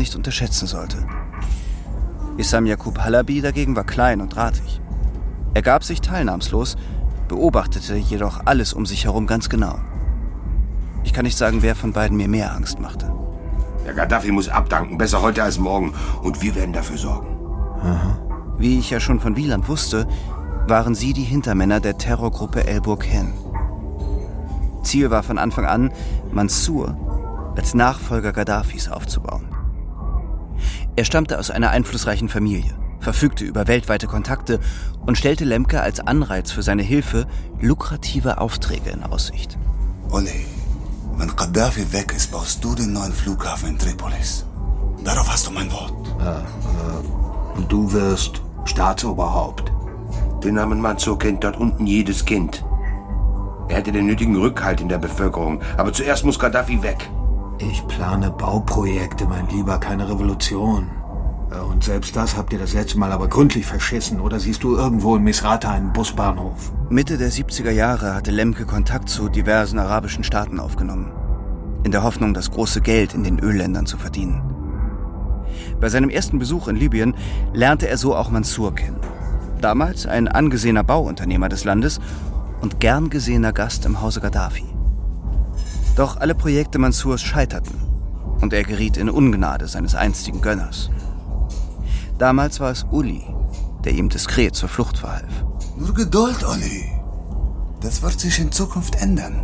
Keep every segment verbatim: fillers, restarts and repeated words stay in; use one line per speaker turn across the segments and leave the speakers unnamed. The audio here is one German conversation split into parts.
nicht unterschätzen sollte. Issam Yaqub Halabi dagegen war klein und drahtig. Er gab sich teilnahmslos, beobachtete jedoch alles um sich herum ganz genau. Ich kann nicht sagen, wer von beiden mir mehr Angst machte.
Der Gaddafi muss abdanken, besser heute als morgen. Und wir werden dafür sorgen.
Aha. Wie ich ja schon von Wieland wusste, waren sie die Hintermänner der Terrorgruppe El Burkhan. Ziel war von Anfang an, Mansour als Nachfolger Gaddafis aufzubauen. Er stammte aus einer einflussreichen Familie, verfügte über weltweite Kontakte und stellte Lemke als Anreiz für seine Hilfe lukrative Aufträge in Aussicht.
Olli, wenn Gaddafi weg ist, baust du den neuen Flughafen in Tripolis. Darauf hast du mein Wort.
Ja, äh, und du wirst Staatsoberhaupt.
Den Namen Mansour kennt dort unten jedes Kind. Er hätte den nötigen Rückhalt in der Bevölkerung. Aber zuerst muss Gaddafi weg.
Ich plane Bauprojekte, mein Lieber, keine Revolution. Und selbst das habt ihr das letzte Mal aber gründlich verschissen. Oder siehst du irgendwo in Misrata einen Busbahnhof?
Mitte der siebziger Jahre hatte Lemke Kontakt zu diversen arabischen Staaten aufgenommen. In der Hoffnung, das große Geld in den Ölländern zu verdienen. Bei seinem ersten Besuch in Libyen lernte er so auch Mansour kennen. Damals ein angesehener Bauunternehmer des Landes und gern gesehener Gast im Hause Gaddafi. Doch alle Projekte Mansours scheiterten und er geriet in Ungnade seines einstigen Gönners. Damals war es Uli, der ihm diskret zur Flucht verhalf.
Nur Geduld, Olli. Das wird sich in Zukunft ändern.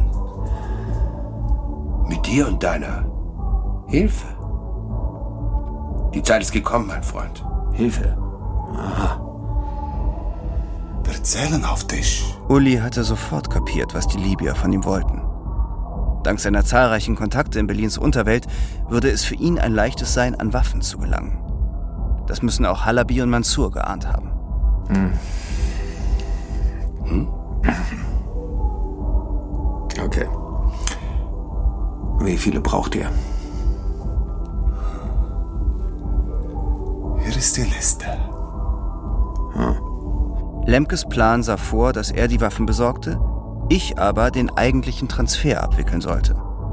Mit dir und deiner Hilfe. Die Zeit ist gekommen, mein Freund.
Hilfe? Aha.
Wir zählen auf dich.
Uli hatte sofort kapiert, was die Libyer von ihm wollten. Dank seiner zahlreichen Kontakte in Berlins Unterwelt würde es für ihn ein leichtes sein, an Waffen zu gelangen. Das müssen auch Halabi und Mansour geahnt haben.
Hm. Hm? Okay. Wie viele braucht ihr?
Hier ist die Liste.
Hm.
Lemkes Plan sah vor, dass er die Waffen besorgte, ich aber den eigentlichen Transfer abwickeln sollte.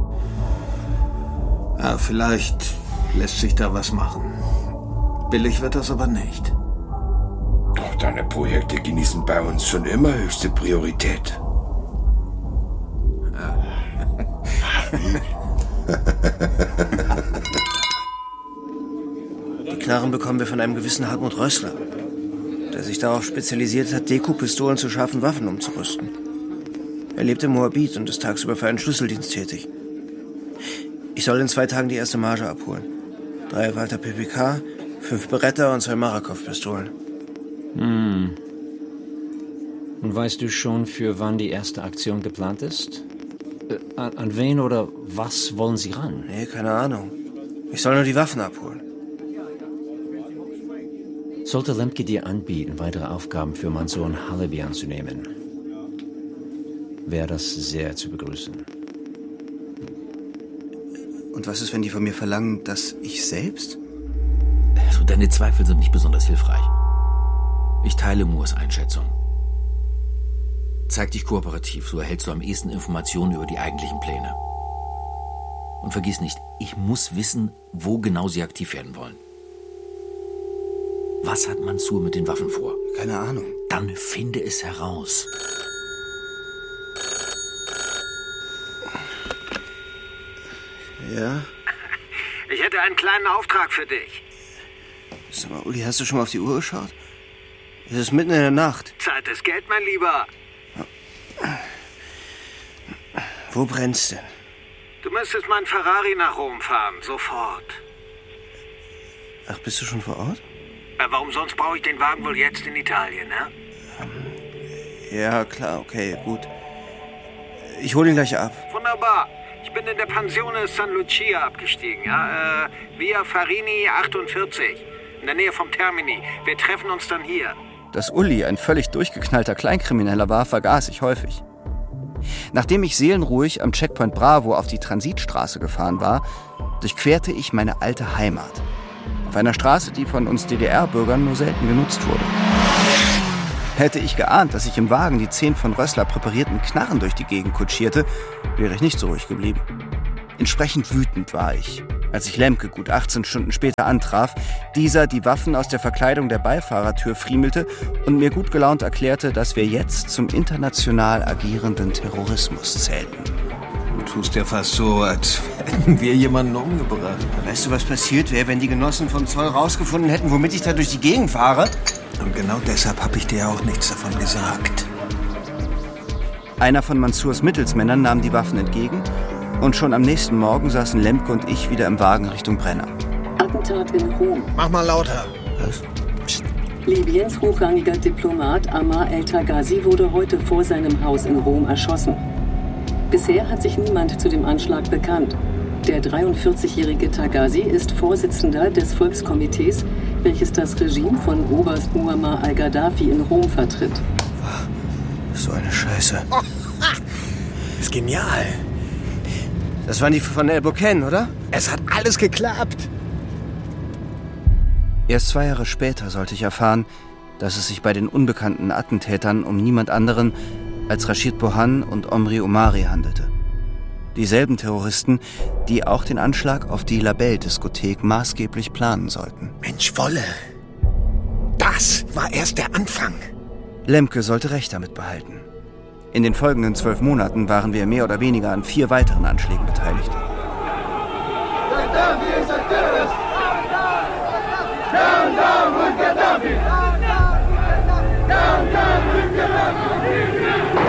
Ja, vielleicht lässt sich da was machen. Billig wird das aber nicht.
Doch deine Projekte genießen bei uns schon immer höchste Priorität.
Die Knarren bekommen wir von einem gewissen Hartmut Rössler, der sich darauf spezialisiert hat, Deko-Pistolen zu scharfen Waffen umzurüsten. Er lebt in Moabit und ist tagsüber für einen Schlüsseldienst tätig. Ich soll in zwei Tagen die erste Marge abholen. Drei Walter P P K, fünf Beretta und zwei Marakov-Pistolen.
Hm. Und weißt du schon, für wann die erste Aktion geplant ist? Äh, an, an wen oder was wollen sie ran?
Nee, keine Ahnung. Ich soll nur die Waffen abholen.
Sollte Lemke dir anbieten, weitere Aufgaben für Mansour und Halabi anzunehmen, wäre das sehr zu begrüßen.
Und was ist, wenn die von mir verlangen, dass ich selbst?
Also, deine Zweifel sind nicht besonders hilfreich. Ich teile Moores Einschätzung. Zeig dich kooperativ, so erhältst du am ehesten Informationen über die eigentlichen Pläne. Und vergiss nicht, ich muss wissen, wo genau sie aktiv werden wollen. Was hat Mansour mit den Waffen vor?
Keine Ahnung.
Dann finde es heraus.
Ja?
Ich hätte einen kleinen Auftrag für dich.
Sag mal, Uli, hast du schon mal auf die Uhr geschaut? Es ist mitten in der Nacht.
Zeit ist Geld, mein Lieber.
Wo brennt's denn?
Du müsstest meinen Ferrari nach Rom fahren, sofort.
Ach, bist du schon vor Ort?
Äh, warum sonst brauche ich den Wagen wohl jetzt in Italien, ne?
Ja, klar, okay, gut. Ich hole ihn gleich ab.
Wunderbar. Ich bin in der Pensione San Lucia abgestiegen, ja? Äh, Via Farini achtundvierzig. In der Nähe vom Termini. Wir treffen uns dann hier.
Dass Uli ein völlig durchgeknallter Kleinkrimineller war, vergaß ich häufig. Nachdem ich seelenruhig am Checkpoint Bravo auf die Transitstraße gefahren war, durchquerte ich meine alte Heimat. Auf einer Straße, die von uns D D R-Bürgern nur selten genutzt wurde. Hätte ich geahnt, dass ich im Wagen die zehn von Rössler präparierten Knarren durch die Gegend kutschierte, wäre ich nicht so ruhig geblieben. Entsprechend wütend war ich, Als ich Lemke gut achtzehn Stunden später antraf, dieser die Waffen aus der Verkleidung der Beifahrertür friemelte und mir gut gelaunt erklärte, dass wir jetzt zum international agierenden Terrorismus zählten.
Du tust ja fast so, als hätten wir jemanden umgebracht.
Weißt du, was passiert wäre, wenn die Genossen vom Zoll rausgefunden hätten, womit ich da durch die Gegend fahre?
Und genau deshalb habe ich dir auch nichts davon gesagt.
Einer von Mansurs Mittelsmännern nahm die Waffen entgegen und schon am nächsten Morgen saßen Lemke und ich wieder im Wagen Richtung Brenner.
Attentat in Rom.
Mach mal lauter.
Was?
Psst. Libyens hochrangiger Diplomat Ammar el-Taghazi wurde heute vor seinem Haus in Rom erschossen. Bisher hat sich niemand zu dem Anschlag bekannt. Der dreiundvierzigjährige Taghazi ist Vorsitzender des Volkskomitees, welches das Regime von Oberst Muammar al-Gaddafi in Rom vertritt.
So eine Scheiße.
Oh, ist genial.
Das waren die von El Boken, oder?
Es hat alles geklappt.
Erst zwei Jahre später sollte ich erfahren, dass es sich bei den unbekannten Attentätern um niemand anderen als Rashid Bohan und Omri Omari handelte. Dieselben Terroristen, die auch den Anschlag auf die Labelle-Diskothek maßgeblich planen sollten.
Mensch, Wolle. Das war erst der Anfang.
Lemke sollte Recht damit behalten. In den folgenden zwölf Monaten waren wir mehr oder weniger an vier weiteren Anschlägen beteiligt.
Gaddafi ist ein Terrorist! Down, down with Gaddafi! Down, down with Gaddafi!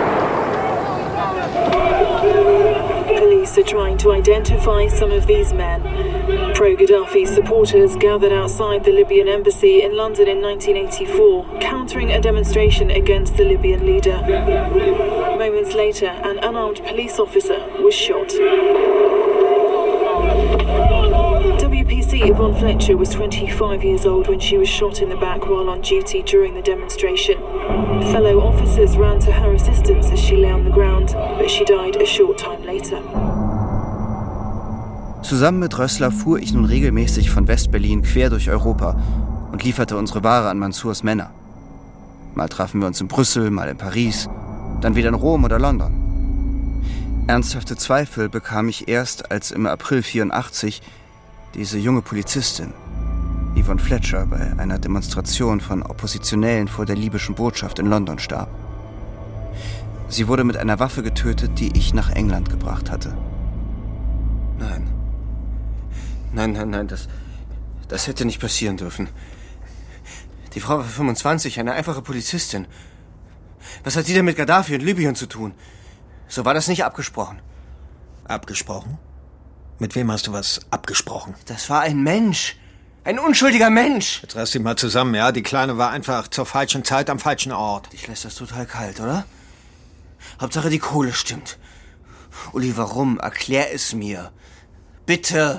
Police are trying to identify some of these men. Pro-Gaddafi supporters gathered outside the Libyan embassy in London in nineteen eighty-four, countering a demonstration against the Libyan leader. Moments later, an unarmed police officer was shot. W P C Yvonne Fletcher was twenty-five years old when she was shot in the back while on duty during the demonstration. Fellow officers ran to her assistance as she lay on the ground, but she died a short time later.
Zusammen mit Rössler fuhr ich nun regelmäßig von West-Berlin quer durch Europa und lieferte unsere Ware an Mansurs Männer. Mal trafen wir uns in Brüssel, mal in Paris, dann wieder in Rom oder London. Ernsthafte Zweifel bekam ich erst, als im April vierundachtzig diese junge Polizistin, Yvonne Fletcher, bei einer Demonstration von Oppositionellen vor der libyschen Botschaft in London starb. Sie wurde mit einer Waffe getötet, die ich nach England gebracht hatte.
Nein. Nein, nein, nein, das, das hätte nicht passieren dürfen. Die Frau war fünfundzwanzig, eine einfache Polizistin. Was hat sie denn mit Gaddafi und Libyen zu tun? So war das nicht abgesprochen.
Abgesprochen? Mit wem hast du was abgesprochen?
Das war ein Mensch. Ein unschuldiger Mensch.
Jetzt reiß dich mal zusammen, ja? Die Kleine war einfach zur falschen Zeit am falschen Ort.
Dich lässt das total kalt, oder? Hauptsache die Kohle stimmt. Uli, warum? Erklär es mir. Bitte.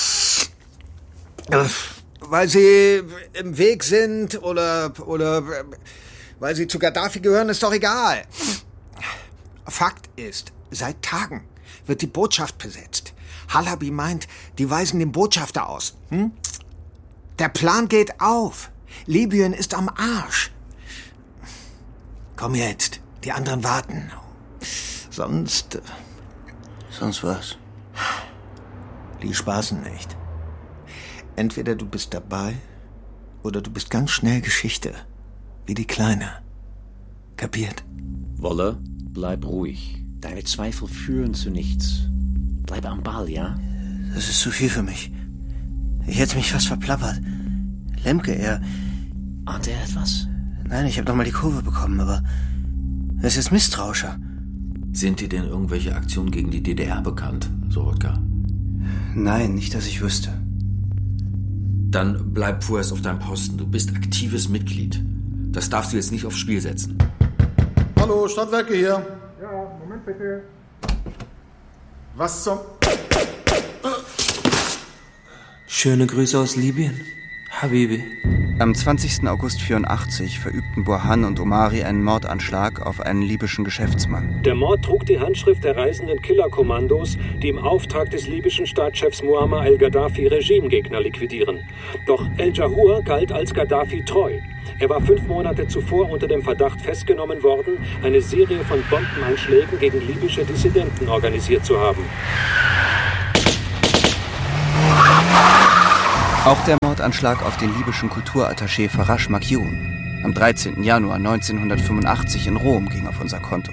Weil sie im Weg sind oder, oder weil sie zu Gaddafi gehören, ist doch egal. Fakt ist, seit Tagen wird die Botschaft besetzt. Halabi meint, die weisen den Botschafter aus. Hm? Der Plan geht auf. Libyen ist am Arsch. Komm jetzt, die anderen warten. Sonst...
Sonst was?
Die spaßen nicht. Entweder du bist dabei oder du bist ganz schnell Geschichte. Wie die Kleine. Kapiert?
Wolle, bleib ruhig. Deine Zweifel führen zu nichts. Bleib am Ball, ja?
Das ist zu viel für mich. Ich hätte mich fast verplappert. Lemke, er...
Ahnt er etwas?
Nein, ich habe noch mal die Kurve bekommen, aber... Er ist jetzt misstrauischer.
Sind dir denn irgendwelche Aktionen gegen die D D R bekannt, Sorotka?
Nein, nicht, dass ich wüsste.
Dann bleib vorerst auf deinem Posten. Du bist aktives Mitglied. Das darfst du jetzt nicht aufs Spiel setzen.
Hallo, Stadtwerke hier. Ja, Moment bitte. Was zum...
Schöne Grüße aus Libyen, Habibi.
Am zwanzigsten August vierundachtzig verübten Bohan und Omari einen Mordanschlag auf einen libyschen Geschäftsmann.
Der Mord trug die Handschrift der reisenden Killerkommandos, die im Auftrag des libyschen Staatschefs Muammar al-Gaddafi Regimegegner liquidieren. Doch El-Jahur galt als Gaddafi treu. Er war fünf Monate zuvor unter dem Verdacht festgenommen worden, eine Serie von Bombenanschlägen gegen libysche Dissidenten organisiert zu haben.
Auch der Mordanschlag auf den libyschen Kulturattaché Farash Makyun am dreizehnten Januar neunzehnhundertfünfundachtzig in Rom ging auf unser Konto.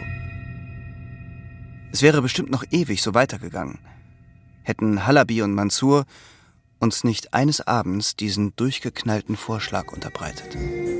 Es wäre bestimmt noch ewig so weitergegangen, hätten Halabi und Mansour uns nicht eines Abends diesen durchgeknallten Vorschlag unterbreitet.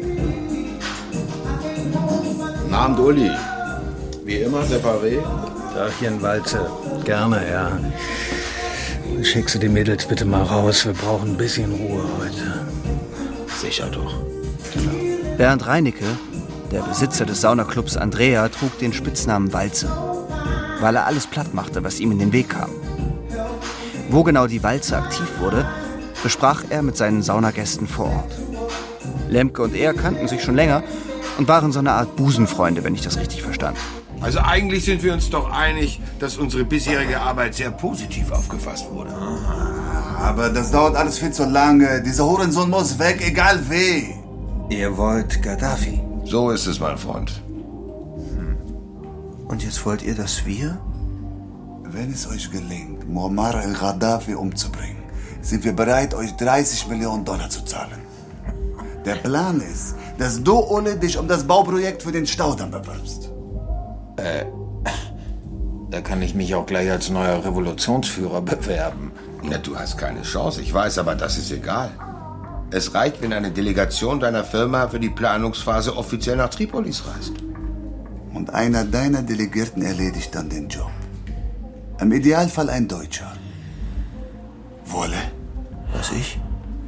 Guten Abend, Uli. Wie immer, separé?
Tagchen, Walze. Gerne, ja. Schickst du die Mädels bitte mal raus. Wir brauchen ein bisschen Ruhe heute.
Sicher doch.
Bernd Reinicke, der Besitzer des Saunaclubs Andrea, trug den Spitznamen Walze, weil er alles platt machte, was ihm in den Weg kam. Wo genau die Walze aktiv wurde, besprach er mit seinen Saunagästen vor Ort. Lemke und er kannten sich schon länger und waren so eine Art Busenfreunde, wenn ich das richtig verstand.
Also eigentlich sind wir uns doch einig, dass unsere bisherige Arbeit sehr positiv aufgefasst wurde.
Aber das dauert alles viel zu lange. Dieser Hurensohn muss weg, egal wie.
Ihr wollt Gaddafi?
So ist es, mein Freund.
Hm. Und jetzt wollt ihr, dass wir?
Wenn es euch gelingt, Muammar al-Gaddafi umzubringen, sind wir bereit, euch dreißig Millionen Dollar zu zahlen. Der Plan ist, dass du, Ole, dich um das Bauprojekt für den Staudamm bewirbst.
Äh, da kann ich mich auch gleich als neuer Revolutionsführer bewerben.
Ja, du hast keine Chance, ich weiß, aber das ist egal. Es reicht, wenn eine Delegation deiner Firma für die Planungsphase offiziell nach Tripolis reist.
Und einer deiner Delegierten erledigt dann den Job. Im Idealfall ein Deutscher. Wolle?
Was, ich?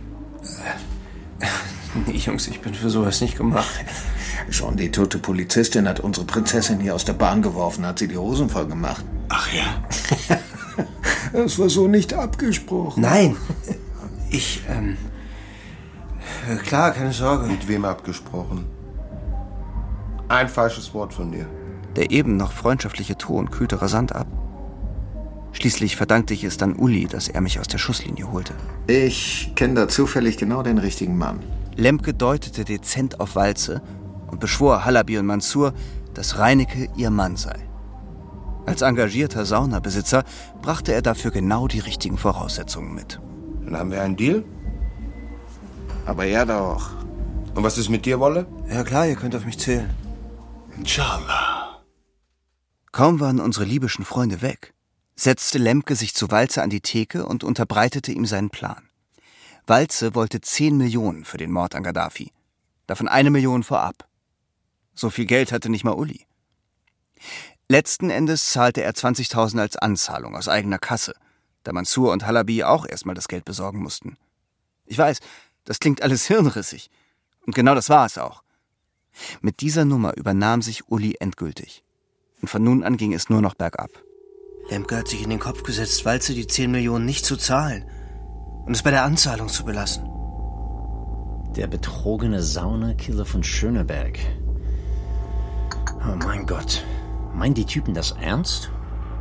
Nee, Jungs, ich bin für sowas nicht gemacht.
Schon die tote Polizistin hat unsere Prinzessin hier aus der Bahn geworfen, hat sie die Hosen voll gemacht.
Ach ja?
Das war so nicht abgesprochen.
Nein, ich, ähm... Klar, keine Sorge.
Mit wem abgesprochen? Ein falsches Wort von dir.
Der eben noch freundschaftliche Ton kühlte rasant ab. Schließlich verdankte ich es dann Uli, dass er mich aus der Schusslinie holte.
Ich kenne da zufällig genau den richtigen Mann.
Lemke deutete dezent auf Walze und beschwor Halabi und Mansour, dass Reinicke ihr Mann sei. Als engagierter Saunabesitzer brachte er dafür genau die richtigen Voraussetzungen mit.
Dann haben wir einen Deal?
Aber ja doch.
Und was ist mit dir, Wolle?
Ja klar, ihr könnt auf mich zählen.
Inshallah.
Kaum waren unsere libyschen Freunde weg, setzte Lemke sich zu Walze an die Theke und unterbreitete ihm seinen Plan. Walze wollte zehn Millionen für den Mord an Gaddafi, davon eine Million vorab. So viel Geld hatte nicht mal Uli. Letzten Endes zahlte er zwanzigtausend als Anzahlung aus eigener Kasse, da Mansour und Halabi auch erstmal das Geld besorgen mussten. Ich weiß, das klingt alles hirnrissig. Und genau das war es auch. Mit dieser Nummer übernahm sich Uli endgültig. Und von nun an ging es nur noch bergab.
Lemke hat sich in den Kopf gesetzt, Walze die zehn Millionen nicht zu zahlen und es bei der Anzahlung zu belassen.
Der betrogene Saunakiller von Schöneberg. Oh mein Gott. Meinen die Typen das ernst?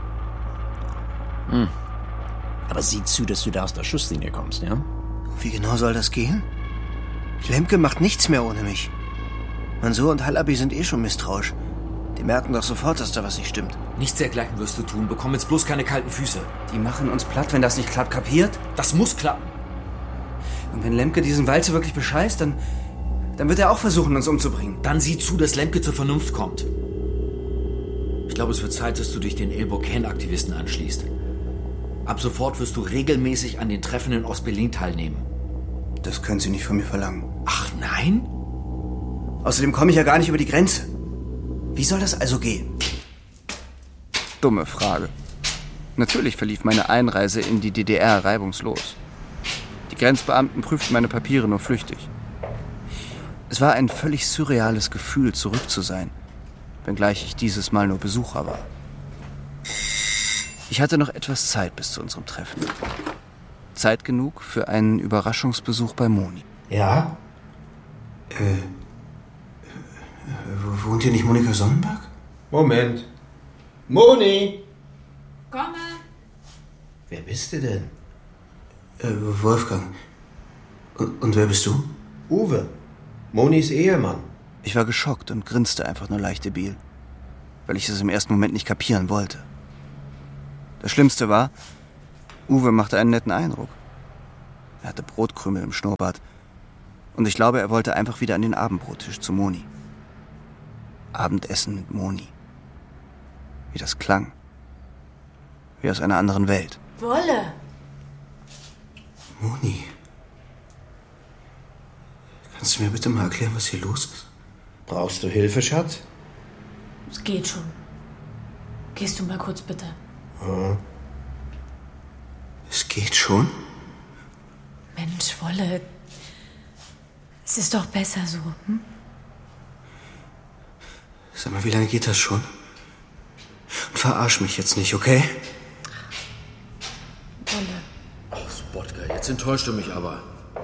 Hm. Aber sieh zu, dass du da aus der Schusslinie kommst, ja?
Wie genau soll das gehen? Lemke macht nichts mehr ohne mich. Mansour und Halabi sind eh schon misstrauisch. Die merken doch sofort, dass da was nicht stimmt.
Nichts dergleichen wirst du tun. Bekomm jetzt bloß keine kalten Füße.
Die machen uns platt, wenn das nicht klappt, kapiert?
Das muss klappen.
Und wenn Lemke diesen Walze wirklich bescheißt, dann, dann wird er auch versuchen, uns umzubringen.
Dann sieh zu, dass Lemke zur Vernunft kommt. Ich glaube, es wird Zeit, dass du dich den El Bocain-Aktivisten anschließt. Ab sofort wirst du regelmäßig an den Treffen in Ostberlin teilnehmen.
Das können Sie nicht von mir verlangen.
Ach nein?
Außerdem komme ich ja gar nicht über die Grenze. Wie soll das also gehen?
Dumme Frage. Natürlich verlief meine Einreise in die D D R reibungslos. Die Grenzbeamten prüften meine Papiere nur flüchtig. Es war ein völlig surreales Gefühl, zurück zu sein, wenngleich ich dieses Mal nur Besucher war. Ich hatte noch etwas Zeit bis zu unserem Treffen. Zeit genug für einen Überraschungsbesuch bei Moni.
Ja? Äh, äh, wohnt hier nicht Monika Sonnenberg?
Moment. Moni!
Komme!
Wer bist du denn? Äh, Wolfgang. Und, und wer bist du?
Uwe. Monis Ehemann.
Ich war geschockt und grinste einfach nur leicht debil, weil ich es im ersten Moment nicht kapieren wollte. Das Schlimmste war, Uwe machte einen netten Eindruck. Er hatte Brotkrümel im Schnurrbart. Und ich glaube, er wollte einfach wieder an den Abendbrottisch zu Moni. Abendessen mit Moni. Wie das klang. Wie aus einer anderen Welt.
Wolle!
Moni. Kannst du mir bitte mal erklären, was hier los ist?
Brauchst du Hilfe, Schatz?
Es geht schon. Gehst du mal kurz, bitte?
Oh. Es geht schon?
Mensch, Wolle. Es ist doch besser so, hm?
Sag mal, wie lange geht das schon? Und verarsch mich jetzt nicht, okay?
Wolle.
Ach, Sobotka, jetzt enttäuscht du mich aber.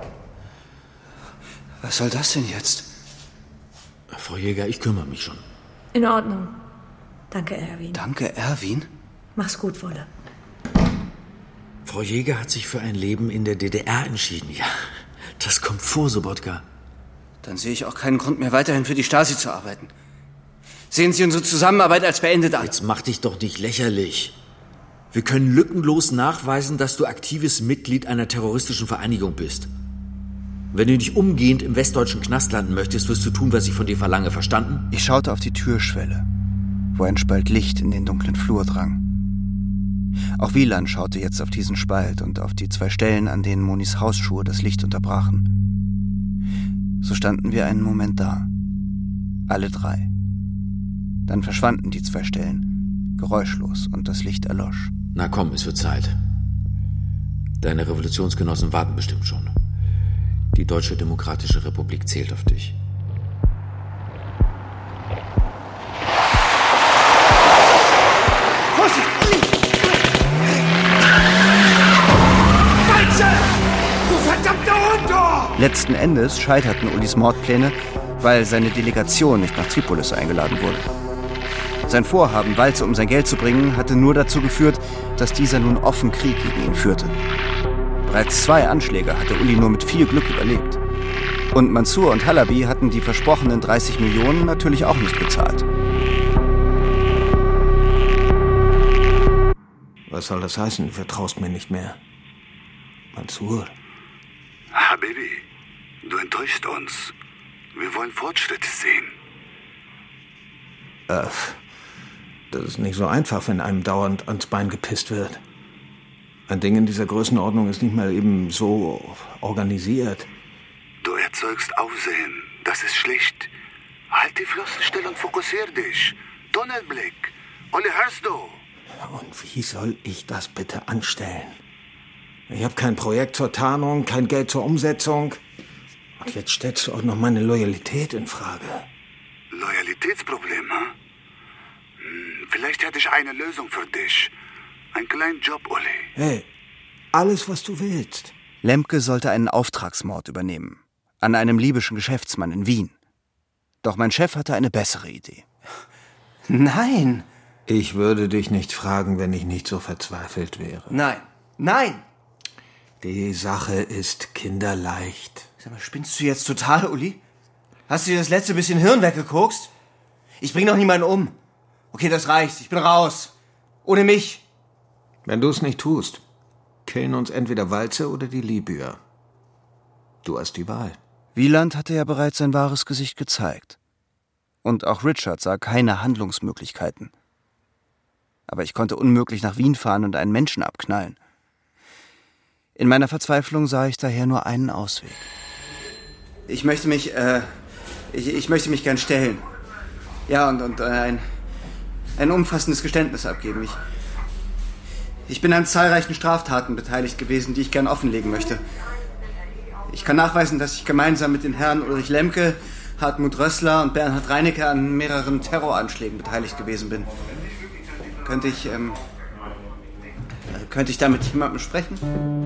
Was soll das denn jetzt?
Frau Jäger, ich kümmere mich schon.
In Ordnung. Danke, Erwin.
Danke, Erwin?
Mach's gut, Wolle.
Frau Jäger hat sich für ein Leben in der D D R entschieden. Ja, das kommt vor, Sobotka.
Dann sehe ich auch keinen Grund mehr, weiterhin für die Stasi zu arbeiten. Sehen Sie unsere Zusammenarbeit als beendet an.
Jetzt mach dich doch nicht lächerlich. Wir können lückenlos nachweisen, dass du aktives Mitglied einer terroristischen Vereinigung bist. Wenn du nicht umgehend im westdeutschen Knast landen möchtest, wirst du tun, was ich von dir verlange. Verstanden?
Ich schaute auf die Türschwelle, wo ein Spalt Licht in den dunklen Flur drang. Auch Wieland schaute jetzt auf diesen Spalt und auf die zwei Stellen, an denen Monis Hausschuhe das Licht unterbrachen. So standen wir einen Moment da. Alle drei. Dann verschwanden die zwei Stellen, geräuschlos, und das Licht erlosch.
Na komm, es wird Zeit. Deine Revolutionsgenossen warten bestimmt schon. Die Deutsche Demokratische Republik zählt auf dich.
Vorsicht, Uli! Falsche! Du verdammter Hund!
Letzten Endes scheiterten Ulis Mordpläne, weil seine Delegation nicht nach Tripolis eingeladen wurde. Sein Vorhaben, Walze um sein Geld zu bringen, hatte nur dazu geführt, dass dieser nun offen Krieg gegen ihn führte. Bereits zwei Anschläge hatte Uli nur mit viel Glück überlebt. Und Mansur und Halabi hatten die versprochenen dreißig Millionen natürlich auch nicht bezahlt.
Was soll das heißen? Du vertraust mir nicht mehr. Mansur.
Habibi, du enttäuschst uns. Wir wollen Fortschritte sehen.
Äh, das ist nicht so einfach, wenn einem dauernd ans Bein gepisst wird. Ein Ding in dieser Größenordnung ist nicht mal eben so organisiert.
Du erzeugst Aufsehen. Das ist schlecht. Halt die Flossen still und fokussier dich. Tunnelblick. Olli, hörst du?
Und wie soll ich das bitte anstellen? Ich habe kein Projekt zur Tarnung, kein Geld zur Umsetzung. Und jetzt stellst du auch noch meine Loyalität in Frage.
Loyalitätsproblem, hm? Vielleicht hätte ich eine Lösung für dich. Ein kleinen Job, Uli.
Hey, alles, was du willst.
Lemke sollte einen Auftragsmord übernehmen. An einem libyschen Geschäftsmann in Wien. Doch mein Chef hatte eine bessere Idee.
Nein! Ich würde dich nicht fragen, wenn ich nicht so verzweifelt wäre.
Nein. Nein!
Die Sache ist kinderleicht.
Sag mal, spinnst du jetzt total, Uli? Hast du dir das letzte bisschen Hirn weggekokst? Ich bring doch niemanden um. Okay, das reicht. Ich bin raus. Ohne mich.
Wenn du es nicht tust, killen uns entweder Walze oder die Libyer. Du hast die Wahl.
Wieland hatte ja bereits sein wahres Gesicht gezeigt. Und auch Richard sah keine Handlungsmöglichkeiten. Aber ich konnte unmöglich nach Wien fahren und einen Menschen abknallen. In meiner Verzweiflung sah ich daher nur einen Ausweg.
Ich möchte mich, äh, ich, ich möchte mich gern stellen. Ja, und, und äh, ein, ein umfassendes Geständnis abgeben. Ich, ich bin an zahlreichen Straftaten beteiligt gewesen, die ich gern offenlegen möchte. Ich kann nachweisen, dass ich gemeinsam mit den Herren Ulrich Lemke, Hartmut Rössler und Bernhard Reinecke an mehreren Terroranschlägen beteiligt gewesen bin. Könnte ich, ähm, könnte ich da mit jemandem sprechen?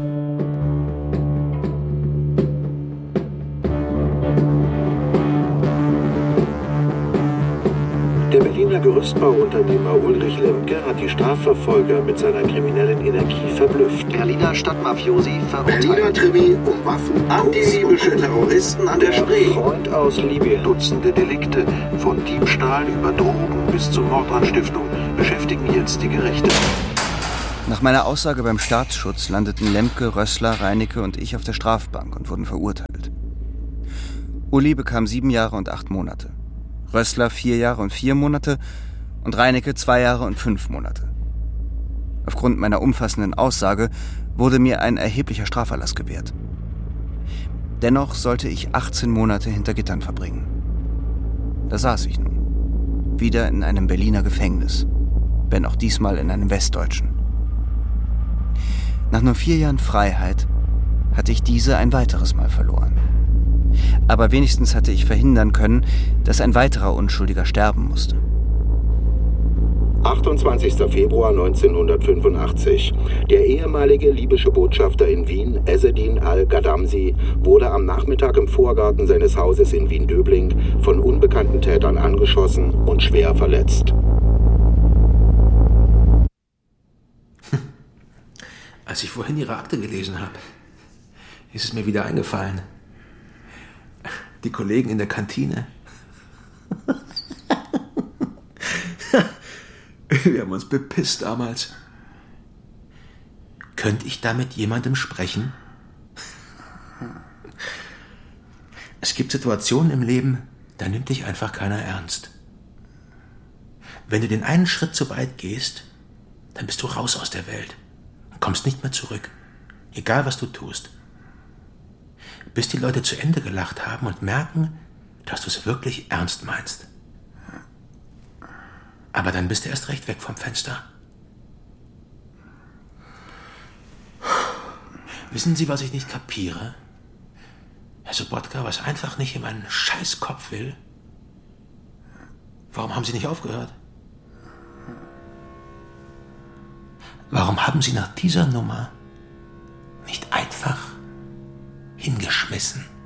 Der Berliner Gerüstbauunternehmer Ulrich Lemke hat die Strafverfolger mit seiner kriminellen Energie verblüfft.
Berliner Stadtmafiosi verurteilt.
Berliner Krimi um Waffen. Antilibysche Terroristen an der Spree. Freund aus Libyen. Dutzende Delikte, von Diebstahl über Drogen bis zur Mordanstiftung, beschäftigen jetzt die Gerichte.
Nach meiner Aussage beim Staatsschutz landeten Lemke, Rössler, Reinecke und ich auf der Strafbank und wurden verurteilt. Uli bekam sieben Jahre und acht Monate, Rössler vier Jahre und vier Monate und Reinecke zwei Jahre und fünf Monate. Aufgrund meiner umfassenden Aussage wurde mir ein erheblicher Straferlass gewährt. Dennoch sollte ich achtzehn Monate hinter Gittern verbringen. Da saß ich nun, wieder in einem Berliner Gefängnis, wenn auch diesmal in einem westdeutschen. Nach nur vier Jahren Freiheit hatte ich diese ein weiteres Mal verloren. Aber wenigstens hatte ich verhindern können, dass ein weiterer Unschuldiger sterben musste.
achtundzwanzigster Februar neunzehnhundertfünfundachtzig. Der ehemalige libysche Botschafter in Wien, Ezzedine al-Gadamsi, wurde am Nachmittag im Vorgarten seines Hauses in Wien-Döbling von unbekannten Tätern angeschossen und schwer verletzt.
Als ich vorhin Ihre Akte gelesen habe, ist es mir wieder eingefallen. Die Kollegen in der Kantine. Wir haben uns bepisst damals. Könnte ich da mit jemandem sprechen? Es gibt Situationen im Leben, da nimmt dich einfach keiner ernst. Wenn du den einen Schritt zu weit gehst, dann bist du raus aus der Welt. Kommst nicht mehr zurück, egal was du tust. Bis die Leute zu Ende gelacht haben und merken, dass du es wirklich ernst meinst. Aber dann bist du erst recht weg vom Fenster. Wissen Sie, was ich nicht kapiere? Herr Sobotka, was einfach nicht in meinen Scheißkopf will? Warum haben Sie nicht aufgehört? Warum haben Sie nach dieser Nummer nicht einfach hingeschmissen?